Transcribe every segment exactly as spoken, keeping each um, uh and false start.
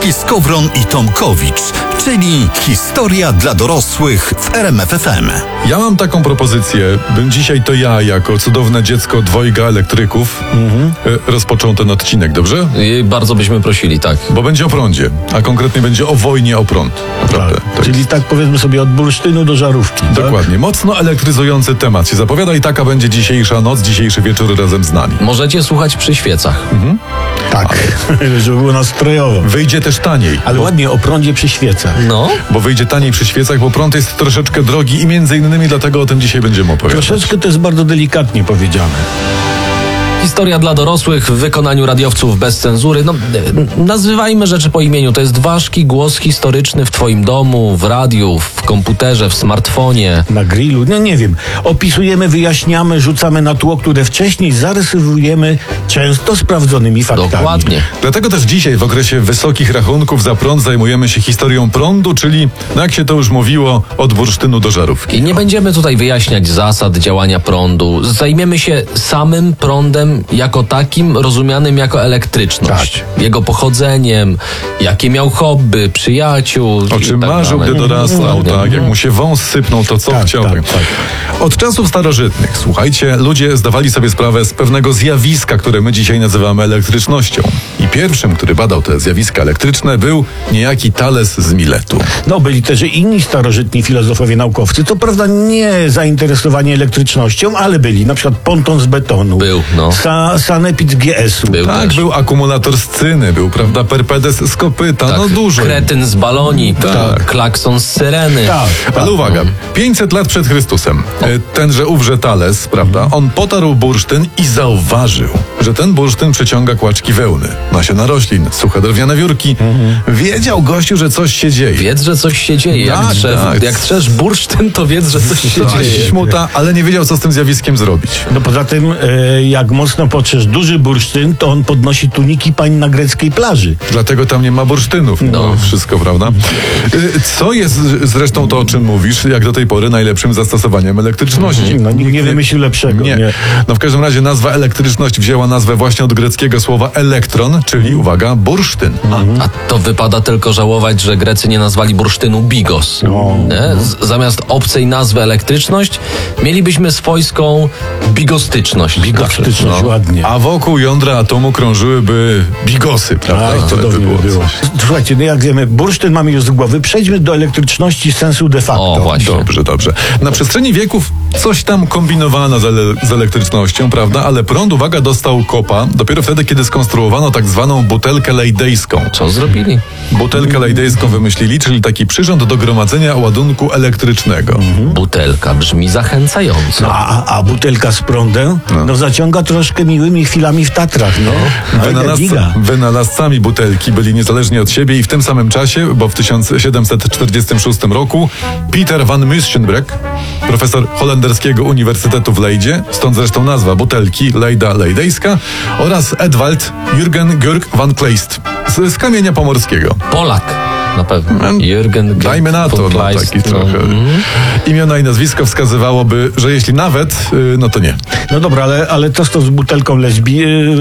Kowalski, Skowron i Tomkowicz, czyli historia dla dorosłych w R M F F M. Ja mam taką propozycję, bym dzisiaj to ja, jako cudowne dziecko dwojga elektryków, mhm. rozpoczął ten odcinek, dobrze? I bardzo byśmy prosili, tak. Bo będzie o prądzie, a konkretnie będzie o wojnie o prąd. Naprawdę. Tak. Tak. Czyli tak powiedzmy sobie od bursztynu do żarówki. Dokładnie. Tak? Mocno elektryzujący temat się zapowiada i taka będzie dzisiejsza noc, dzisiejszy wieczór razem z nami. Możecie słuchać przy świecach. Mhm. Tak, żeby było nastrojowo. Wyjdzie też taniej. Ale bo... ładnie o prądzie przy świecach. No. Bo wyjdzie taniej przy świecach, bo prąd jest troszeczkę drogi i między innymi dlatego o tym dzisiaj będziemy opowiadać. Troszeczkę to jest bardzo delikatnie powiedziane. Historia dla dorosłych w wykonaniu radiowców bez cenzury. No, nazywajmy rzeczy po imieniu. To jest ważki głos historyczny w twoim domu, w radiu, w komputerze, w smartfonie. Na grillu, no nie wiem. Opisujemy, wyjaśniamy, rzucamy na tło, które wcześniej zarysowujemy często sprawdzonymi faktami. Dokładnie. Dlatego też dzisiaj w okresie wysokich rachunków za prąd zajmujemy się historią prądu, czyli, no jak się to już mówiło, od bursztynu do żarówki. I nie będziemy tutaj wyjaśniać zasad działania prądu. Zajmiemy się samym prądem jako takim, rozumianym jako elektryczność. Tak. Jego pochodzeniem, jakie miał hobby, przyjaciół. O czym tak marzył, gdy dorastał, mm, tak, jak mu się wąs sypnął, to co tak, chciał. Tak, tak. Od czasów starożytnych, słuchajcie, ludzie zdawali sobie sprawę z pewnego zjawiska, które my dzisiaj nazywamy elektrycznością. I pierwszym, który badał te zjawiska elektryczne, był niejaki Thales z Miletu. No, byli też inni starożytni filozofowie, naukowcy, co prawda nie zainteresowani elektrycznością, ale byli, na przykład Ponton z betonu. Był, no. Sa, Sanepid z G S u. Był tak, też. był akumulator z cyny, był, prawda, Perpedes z kopyta, tak, no dużo. Kretyn z baloni, tak. klakson z syreny. Tak, Ale tak. uwaga, pięćset lat przed Chrystusem, tenże ówże Thales, prawda, on potarł bursztyn i zauważył, że ten bursztyn przyciąga kłaczki wełny, nasiona roślin, suche drewniane wiórki. Mhm. Wiedział gościu, że coś się dzieje. Wiedz, że coś się dzieje. Jak, tak, drzew, tak. jak trzesz bursztyn, to wiedz, że coś się Coś dzieje. śmuta, ale nie wiedział, co z tym zjawiskiem zrobić. No poza tym, e, jak mocno potrzesz duży bursztyn, to on podnosi tuniki pań na greckiej plaży. Dlatego tam nie ma bursztynów. No, no wszystko, prawda? Co jest zresztą to, o czym mówisz, jak do tej pory najlepszym zastosowaniem elektryczności? No nikt nie wymyślił lepszego. Nie. nie. No w każdym razie nazwa elektryczność wzięła nazwę właśnie od greckiego słowa elektron, czyli, uwaga, bursztyn. A, a to wypada tylko żałować, że Grecy nie nazwali bursztynu bigos. No. Nie? Z, zamiast obcej nazwy elektryczność mielibyśmy swojską bigostyczność. Bigostyczność, No. ładnie. A wokół jądra atomu krążyłyby bigosy, prawda? Tak, to by było. było. Słuchajcie, no jak wiemy, bursztyn mamy już z głowy, przejdźmy do elektryczności sensu de facto. O, właśnie. Dobrze, dobrze. Na przestrzeni wieków coś tam kombinowano z, ele- z elektrycznością, prawda? Ale prąd, uwaga, dostał kopa dopiero wtedy, kiedy skonstruowano tak zwaną butelkę lejdejską. Co zrobili? Butelkę lejdejską wymyślili, czyli taki przyrząd do gromadzenia ładunku elektrycznego. Mhm. Butelka brzmi zachęcająco. A, a butelka z prądem, no. no zaciąga troszkę miłymi chwilami w Tatrach, no. Wynalazca, wynalazcami butelki byli niezależni od siebie i w tym samym czasie, bo w tysiąc siedemset czterdziestym szóstym roku Peter van Muizenbroek, profesor holenderskiego Uniwersytetu w Leydzie, stąd zresztą nazwa butelki Lejda lejdejska, oraz Edwald Jürgen Georg van Kleist z, z Kamienia Pomorskiego. Polak. Na pewno. Jürgen Dajmy na to, no, taki trochę. Mm. Imiona i nazwisko wskazywałoby, że jeśli nawet, yy, no to nie. No dobra, ale, ale to z butelką lesbi... Yy,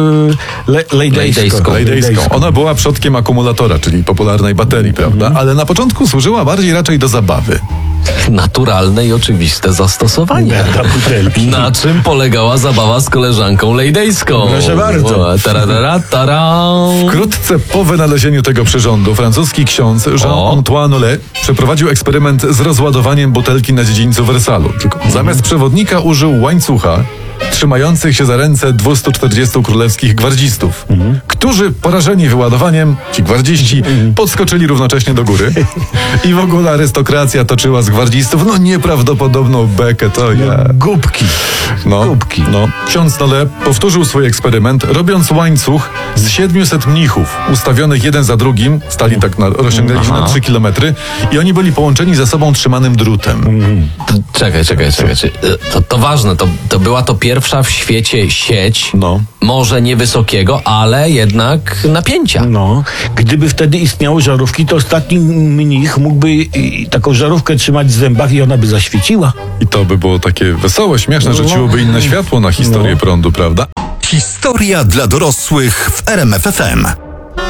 le, lejdejską. Lejdejską. Ona była przodkiem akumulatora, czyli popularnej baterii, prawda? Mm. Ale na początku służyła bardziej raczej do zabawy. Naturalne i oczywiste zastosowanie. Na czym polegała zabawa z koleżanką lejdejską? Proszę bardzo. Tarara, tara. Wkrótce po wynalezieniu tego przyrządu francuski ksiądz Jean-Antoine Lé przeprowadził eksperyment z rozładowaniem butelki na dziedzińcu Wersalu. Tylko mm. zamiast przewodnika użył łańcucha trzymających się za ręce dwustu czterdziestu królewskich gwardzistów, mm. którzy porażeni wyładowaniem, ci gwardziści, mm. podskoczyli równocześnie do góry i w ogóle arystokracja toczyła z gwardzistów no nieprawdopodobną bekę, to ja. Głupki. No, Głupki. no. Ksiądz Nole powtórzył swój eksperyment, robiąc łańcuch z siedmiuset mnichów ustawionych jeden za drugim, stali tak na, rozciągnęli się na trzy kilometry i oni byli połączeni ze sobą trzymanym drutem. Mm. Czekaj, czekaj, czekaj. To, to ważne, to, to była to pierwsza w świecie sieć, no. może niewysokiego, ale jednak napięcia. No, gdyby wtedy istniały żarówki, to ostatni mnich mógłby taką żarówkę trzymać w zębach i ona by zaświeciła. I to by było takie wesołe, śmieszne, no. rzuciłoby inne światło na historię no. prądu, prawda? Historia dla dorosłych w R M F F M.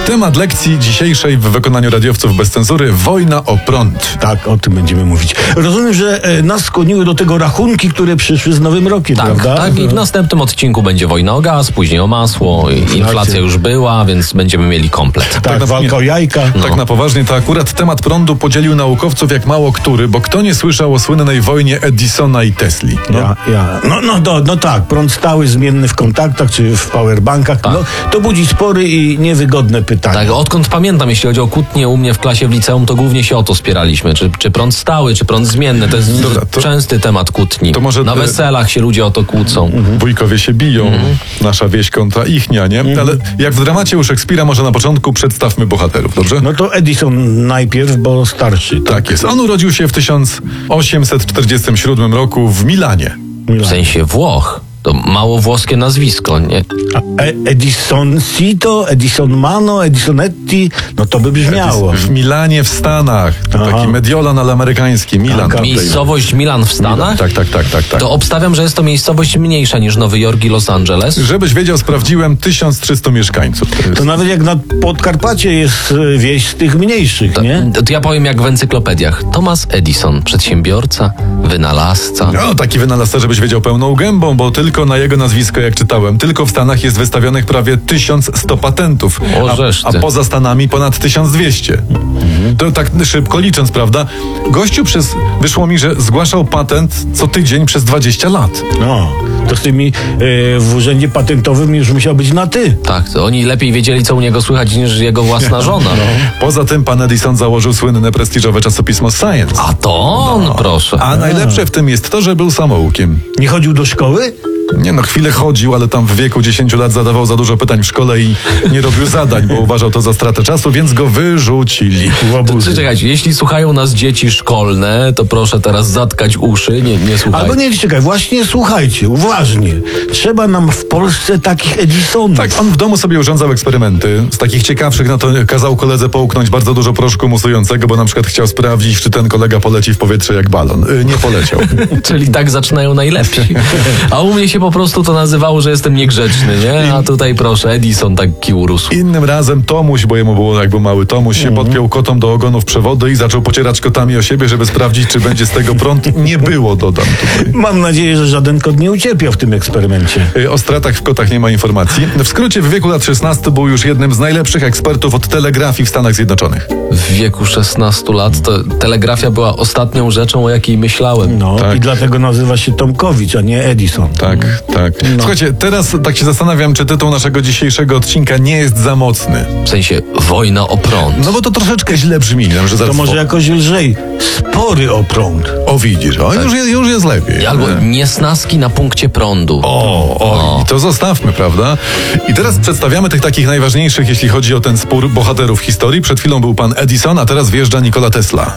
Temat lekcji dzisiejszej w wykonaniu radiowców bez cenzury: wojna o prąd. Tak, o tym będziemy mówić. Rozumiem, że e, nas skłoniły do tego rachunki, które przyszły z Nowym Rokiem, Tak, prawda? tak. I w następnym odcinku będzie wojna o gaz, później o masło. i Inflacja już była, więc będziemy mieli komplet. Tak, na- walka o jajka. Tak na poważnie, to akurat temat prądu podzielił naukowców jak mało który, bo kto nie słyszał o słynnej wojnie Edisona i Tesli? No. Ja, ja. No, no, no, no tak, prąd stały, zmienny w kontaktach czy w powerbankach. No, to budzi spory i niewygodne pytania. Tak, odkąd pamiętam, jeśli chodzi o kłótnie u mnie w klasie w liceum, to głównie się o to spieraliśmy. Czy, czy prąd stały, czy prąd zmienny. To jest Dobra, to- częsty temat kłótni. to może Na te- weselach się ludzie o to kłócą. Wujkowie się biją, nasza wieś kontra ichnia, nie? Ale jak w dramacie u Szekspira, może na początku przedstawmy bohaterów, dobrze? No to Edison najpierw, bo starszy. Tak jest. On urodził się w tysiąc osiemset czterdziestym siódmym roku w Milanie. W sensie Włoch. To mało włoskie nazwisko, nie? A e- Edison Cito, Edison Mano, Edisonetti, no to by brzmiało. W Milanie w Stanach. To Aha. taki Mediolan, ale amerykański. Milan. Taka Miejscowość Milan w Stanach? Tak, tak, tak, tak, tak. To obstawiam, że jest to miejscowość mniejsza niż Nowy Jork i Los Angeles. Żebyś wiedział, sprawdziłem tysiąc trzysta mieszkańców. To jest. To nawet jak na Podkarpacie jest e, wieś z tych mniejszych, nie? To, to ja powiem jak w encyklopediach. Thomas Edison, przedsiębiorca, wynalazca. No, taki wynalazca, żebyś wiedział pełną gębą, bo tylko na jego nazwisko, jak czytałem, tylko w Stanach jest wystawionych prawie tysiąc sto patentów, O, a, żeż a ty. poza Stanami ponad tysiąc dwieście. To tak szybko licząc, prawda? Gościu przez, wyszło mi, że zgłaszał patent co tydzień przez dwadzieścia lat. No, to z tymi e, w urzędzie patentowym już musiał być na ty. Tak, to oni lepiej wiedzieli, co u niego słychać, niż jego własna żona. Poza tym pan Edison założył słynne prestiżowe czasopismo Science. A to on, proszę. A najlepsze w tym jest to, że był samoukiem. Nie chodził do szkoły? Nie no, chwilę chodził, ale tam w wieku dziesięciu lat zadawał za dużo pytań w szkole i nie robił zadań, bo uważał to za stratę czasu, więc go wyrzucili. Czy, czekajcie, jeśli słuchają nas dzieci szkolne, to proszę teraz zatkać uszy, nie, nie słuchajcie. Albo nie, czekaj, właśnie słuchajcie, uważnie. Trzeba nam w Polsce takich Edisonów. Tak, on w domu sobie urządzał eksperymenty. Z takich ciekawszych, no to kazał koledze połknąć bardzo dużo proszku musującego, bo na przykład chciał sprawdzić, czy ten kolega poleci w powietrze jak balon. Y, nie poleciał. Czyli tak zaczynają najlepsi. A u mnie się po prostu to nazywało, że jestem niegrzeczny, nie? A tutaj proszę, Edison taki urósł. Innym razem Tomuś, bo jemu było jakby mały Tomuś, się podpiął kotom do ogonów przewodu i zaczął pocierać kotami o siebie, żeby sprawdzić, czy będzie z tego prąd. Nie było, dodam tutaj. Mam nadzieję, że żaden kot nie ucierpiał w tym eksperymencie. Y, O stratach w kotach nie ma informacji. W skrócie, w wieku lat szesnastu był już jednym z najlepszych ekspertów od telegrafii w Stanach Zjednoczonych. W wieku szesnastu lat to telegrafia była ostatnią rzeczą, o jakiej myślałem. No Tak. i dlatego nazywa się Tomkowicz, a nie Edison. Tak, tak. Słuchajcie, teraz tak się zastanawiam, czy tytuł naszego dzisiejszego odcinka nie jest za mocny. W sensie wojna o prąd. No bo to troszeczkę źle brzmi, że To zaraz... może jakoś lżej. Spory o prąd. O, widzisz, o, już, jest, już jest lepiej. Albo niesnaski na punkcie prądu. O, o, i to zostawmy, prawda? I teraz przedstawiamy tych takich najważniejszych, jeśli chodzi o ten spór bohaterów historii. Przed chwilą był pan Edison, a teraz wjeżdża Nikola Tesla.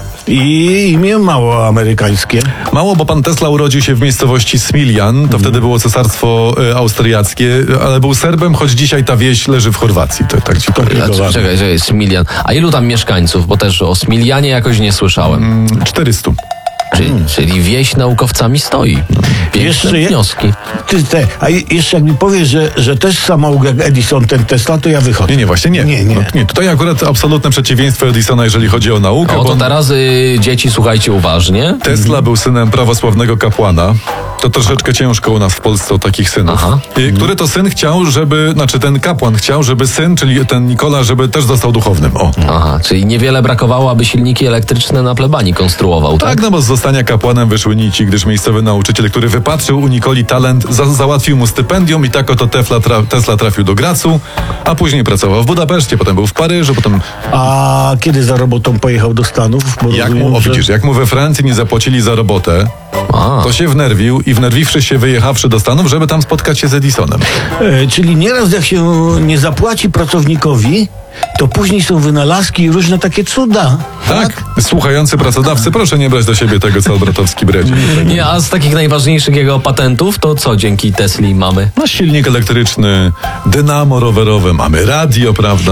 I imię mało amerykańskie. Mało, bo pan Tesla urodził się w miejscowości Smiljan, to wtedy było cesarstwo e, austriackie, ale był Serbem, choć dzisiaj ta wieś leży w Chorwacji. To tak ci powiem. A, czekaj, czekaj, Smilian. A ilu tam mieszkańców? Bo też o Smilianie jakoś nie słyszałem. czterysta. Czyli, czyli wieś naukowcami stoi. Piękne Jeszcze je- wnioski. Ty te, a je- jeszcze jak mi powiesz, że, że też samouk jak Edison, ten Tesla, to ja wychodzę. Nie, nie, właśnie nie. Nie, nie. No, nie. Tutaj akurat absolutne przeciwieństwo Edisona, jeżeli chodzi o naukę. O, bo to on- teraz y, dzieci słuchajcie uważnie. Tesla był synem prawosławnego kapłana. To troszeczkę ciężko u nas w Polsce o takich synów. Aha. Y, Który to syn chciał, żeby, znaczy ten kapłan chciał, żeby syn, czyli ten Nikola, żeby też został duchownym. O. Aha, czyli niewiele brakowało, aby silniki elektryczne na plebanii konstruował, tak? Tak, no bo z zostania kapłanem wyszły nici, gdyż miejscowy nauczyciel, który wypatrzył u Nikoli talent, za załatwił mu stypendium i tak oto Tesla, tra Tesla trafił do Gracu, a później pracował w Budapeszcie, potem był w Paryżu, potem A kiedy za robotą pojechał do Stanów? Bo jak rozumiem, mu, o że- widzisz, jak mu we Francji nie zapłacili za robotę, A. to się wnerwił i wnerwiwszy się wyjechawszy do Stanów, żeby tam spotkać się z Edisonem. E, czyli nieraz jak się nie zapłaci pracownikowi, to później są wynalazki i różne takie cuda. Tak? Słuchający pracodawcy, proszę nie brać do siebie tego, co Albratowski bredzi. Nie, a z takich najważniejszych jego patentów, to co dzięki Tesli mamy? No silnik elektryczny, dynamo rowerowe, mamy radio, prawda?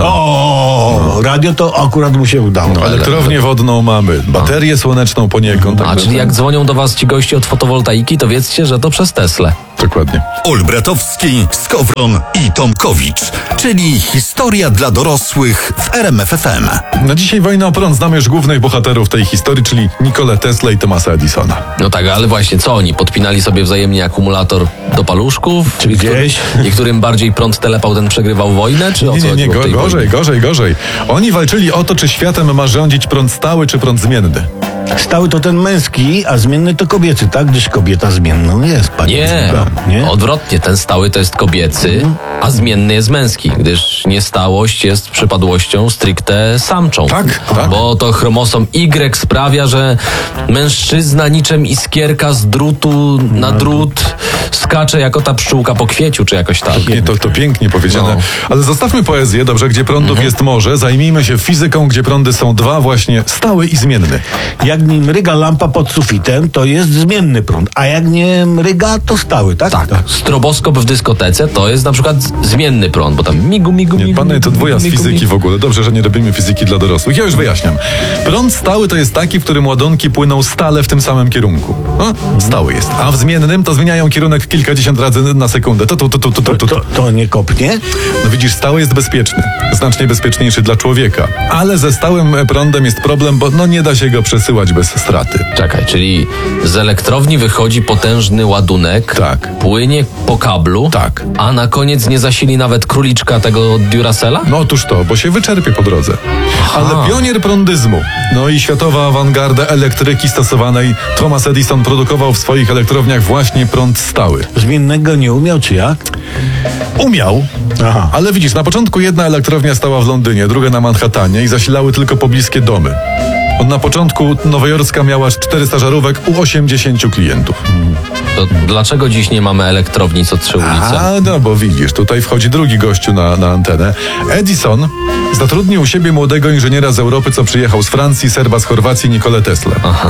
O, radio to akurat mu się udało. Elektrownię wodną mamy, baterię słoneczną poniekąd. A, także- czyli jak dzwonią do was ci goście od fotowoltaiki, to wiedzcie, że to przez Teslę. Dokładnie. Olbratowski, Skowron i Tomkowicz, czyli historia dla dorosłych w R M F F M. Na dzisiaj wojna o prąd znamy już głównych bohaterów tej historii, czyli Nikolę Tesla i Thomasa Edisona. No tak, ale właśnie co oni? Podpinali sobie wzajemnie akumulator do paluszków? Czy gdzieś? I którym bardziej prąd telepał, ten przegrywał wojnę? Czy o Nie, co nie, nie, chodziło w go, tej gorzej, wojnie? gorzej, gorzej. Oni walczyli o to, czy światem ma rządzić prąd stały, czy prąd zmienny. Stały to ten męski, a zmienny to kobiecy, tak? Gdyż kobieta zmienną jest, panie. Nie, Zbra- nie? odwrotnie, ten stały to jest kobiecy, a zmienny jest męski, gdyż niestałość jest przypadłością stricte samczą. Tak, tak. Bo to chromosom Y sprawia, że mężczyzna niczym iskierka z drutu na drut skacze jako ta pszczółka po kwieciu, czy jakoś tak. Nie, to, to pięknie powiedziane. No. Ale zostawmy poezję, dobrze, gdzie prądów Mhm. jest morze. Zajmijmy się fizyką, gdzie prądy są dwa, właśnie stały i zmienny. Jak nie mryga lampa pod sufitem, to jest zmienny prąd, a jak nie mryga, to stały, tak? Tak, stroboskop w dyskotece to jest na przykład zmienny prąd, bo tam migu, migu, Nie, migu. panie, to migu, dwuja z migu, fizyki migu. w ogóle. Dobrze, że nie robimy fizyki dla dorosłych. Ja już wyjaśniam. Prąd stały to jest taki, w którym ładunki płyną stale w tym samym kierunku. No, stały jest. A w zmiennym to zmieniają kierunek kilkadziesiąt razy na sekundę. To, to, to, to, to, to, To, to. to nie kopnie? No widzisz, stały jest bezpieczny. Znacznie bezpieczniejszy dla człowieka. Ale ze stałym prądem jest problem, bo no nie da się go przesyłać bez straty. Czekaj, czyli z elektrowni wychodzi potężny ładunek, Tak. płynie po kablu, Tak. a na koniec nie zasili nawet króliczka tego Duracella? No otóż to, bo się wyczerpie po drodze. Ale pionier prądyzmu, no i światowa awangarda elektryki stosowanej, Thomas Edison produkował w swoich elektrowniach właśnie prąd stały. Zmiennego nie umiał, czy jak? Umiał, Aha. ale widzisz, na początku jedna elektrownia stała w Londynie, druga na Manhattanie i zasilały tylko pobliskie domy. Od na początku nowojorska miała czterysta żarówek u osiemdziesięciu klientów. To dlaczego dziś nie mamy elektrowni co trzy ulice? A, no bo widzisz, tutaj wchodzi drugi gościu na, na antenę. Edison zatrudnił u siebie młodego inżyniera z Europy, co przyjechał z Francji, Serba z Chorwacji, Nikolę Tesla.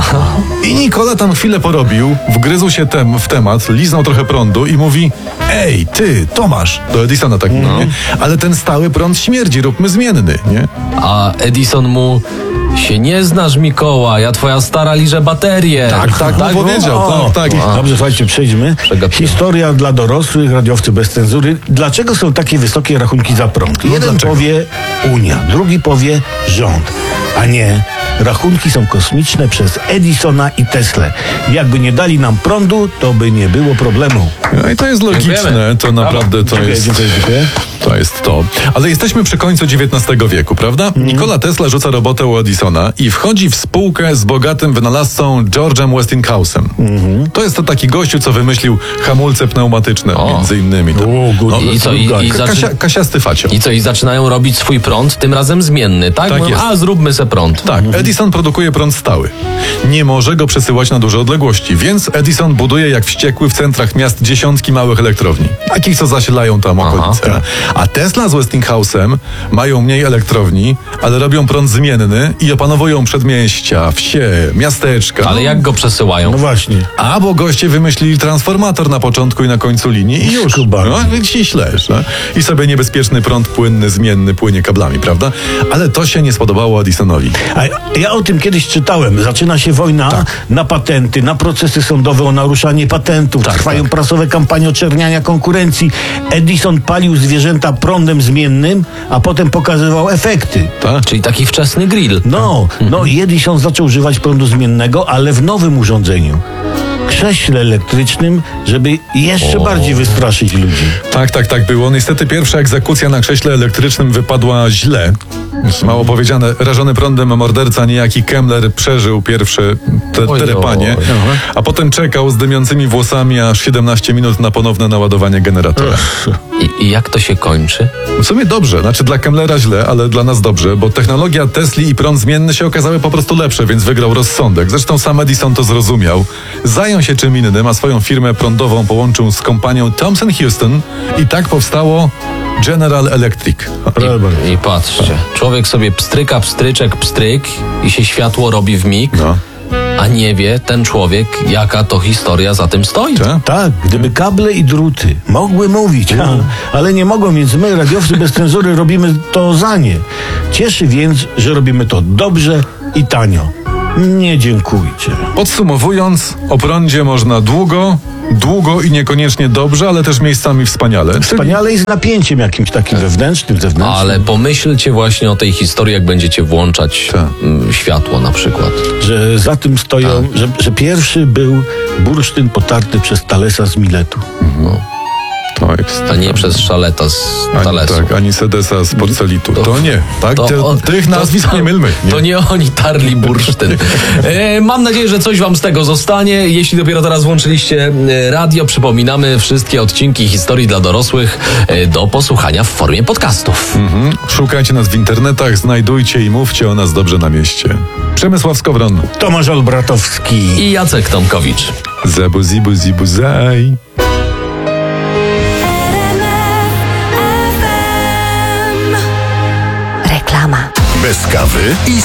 I Nikola tam chwilę porobił, wgryzł się tem, w temat, liznął trochę prądu i mówi: ej, ty, Tomasz, do Edisona tak mówi, nie? Ale ten stały prąd śmierdzi, róbmy zmienny, nie? A Edison mu się nie znasz, Mikołaj, ja twoja stara liże baterię. Tak, tak, mu powiedział, O, tak, tak. Dobrze, słuchajcie, przejdźmy. Przegapiłem. Historia dla dorosłych, radiowcy bez cenzury. Dlaczego są takie wysokie rachunki za prąd? Jeden dlaczego? powie Unia, drugi powie rząd, a nie. Rachunki są kosmiczne przez Edisona i Teslę. Jakby nie dali nam prądu, to by nie było problemu. No i to jest logiczne, Dziękujemy. to naprawdę to Dziękuję, jest... dziękuję, dziękuję. To jest to. Ale jesteśmy przy końcu dziewiętnastego wieku, prawda? Nikola Tesla rzuca robotę u Edisona i wchodzi w spółkę z bogatym wynalazcą George'em Westinghouse'em. To jest to taki gościu, co wymyślił hamulce pneumatyczne, O. między innymi. To. O, good. I co, i, i, Ka- zaczy... Kasia, Kasiasty facio. I co, i zaczynają robić swój prąd, tym razem zmienny, tak? Tak Mówią, jest. a zróbmy se prąd. Tak, Edison produkuje prąd stały. Nie może go przesyłać na duże odległości, więc Edison buduje jak wściekły w centrach miast dziesiątki małych elektrowni. Takich, co zasilają tam Aha. okolice. A Tesla z Westinghouse'em mają mniej elektrowni, ale robią prąd zmienny i opanowują przedmieścia, wsie, miasteczka. Ale jak go przesyłają? No właśnie. A, bo goście wymyślili transformator na początku i na końcu linii i już. Kuba. No, ściślesz. No. I sobie niebezpieczny prąd płynny, zmienny płynie kablami, prawda? Ale to się nie spodobało Edisonowi. A ja o tym kiedyś czytałem. Zaczyna się wojna Tak. na patenty, na procesy sądowe o naruszanie patentów. Tak, Trwają tak. prasowe kampanie oczerniania konkurencji. Edison palił zwierzęta prądem zmiennym, a potem pokazywał efekty. Tak? Czyli taki wczesny grill. No, no i Edison zaczął używać prądu zmiennego, ale w nowym urządzeniu. Krześle elektrycznym, żeby jeszcze bardziej wystraszyć ludzi. Tak, tak, tak było. Niestety pierwsza egzekucja na krześle elektrycznym wypadła źle. Mało powiedziane, rażony prądem morderca niejaki Kemmler przeżył pierwsze te, Oj, terepanie, oj. a potem czekał z dymiącymi włosami aż siedemnaście minut na ponowne naładowanie generatora. I, I jak to się kończy? W sumie dobrze, znaczy dla Kemmlera źle, ale dla nas dobrze, bo technologia Tesli i prąd zmienny się okazały po prostu lepsze, więc wygrał rozsądek. Zresztą sam Edison to zrozumiał. Zajął się czym innym, a swoją firmę prądową połączył z kompanią Thomson Houston i tak powstało General Electric. I, I patrzcie, człowiek sobie pstryka, pstryczek, pstryk i się światło robi w mig, No. a nie wie ten człowiek, jaka to historia za tym stoi. Cze? Tak, gdyby kable i druty mogły mówić, ha, ale nie mogą, więc my, radiowcy bez cenzury, robimy to za nie. Cieszy więc, że robimy to dobrze i tanio. Nie dziękujcie. Podsumowując, o prądzie można długo, długo i niekoniecznie dobrze, ale też miejscami wspaniale. Wspaniale i z napięciem jakimś takim wewnętrznym, zewnętrznym. Ale pomyślcie właśnie o tej historii, jak będziecie włączać Tak. mm, światło na przykład. Że za tym stoją, Tak. że, że pierwszy był bursztyn potarty przez Talesa z Miletu. To jest. A nie przez szaleta z Ani, Talesu. tak, ani Sedesa z porcelitu. To, To- nie, tak? To Te, on- tych to- nazwisk to- nie mylmy. Nie. To nie oni tarli bursztyn. E, mam nadzieję, że coś wam z tego zostanie. Jeśli dopiero teraz włączyliście e, radio, przypominamy wszystkie odcinki historii dla dorosłych e, do posłuchania w formie podcastów. Mhm. Szukajcie nas w internetach, znajdujcie i mówcie o nas dobrze na mieście. Przemysław Skowron. Tomasz Olbratowski. I Jacek Tomkowicz. Zabu zibu zibu zaj. Reklama. Bez kawy i